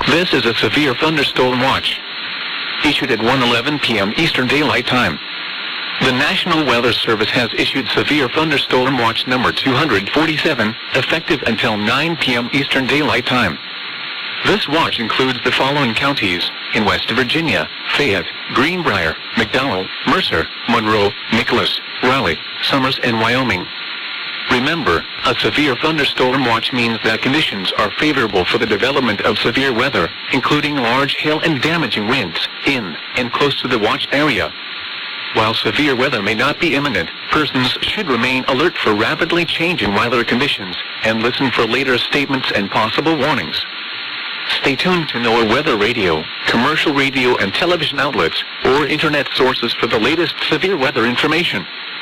This is a severe thunderstorm watch, issued at 1:11 p.m. Eastern Daylight Time. The National Weather Service has issued Severe Thunderstorm Watch number 247, effective until 9 p.m. Eastern Daylight Time. This watch includes the following counties in West Virginia: Fayette, Greenbrier, McDowell, Mercer, Monroe, Nicholas, Raleigh, Summers, and Wyoming. Remember, a severe thunderstorm watch means that conditions are favorable for the development of severe weather, including large hail and damaging winds, in and close to the watch area. While severe weather may not be imminent, persons should remain alert for rapidly changing weather conditions and listen for later statements and possible warnings. Stay tuned to NOAA Weather Radio, commercial radio and television outlets, or internet sources for the latest severe weather information.